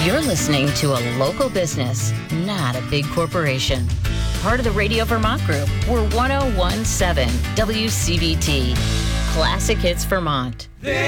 You're listening to a local business, not a big corporation. Part of the Radio Vermont Group. We're 1017 WCVT. Classic Hits Vermont.